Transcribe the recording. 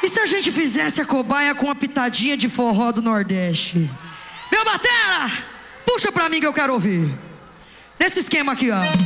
E se a gente fizesse a cobaia com uma pitadinha de forró do Nordeste? Meu batera, puxa pra mim que eu quero ouvir. Nesse esquema aqui, ó.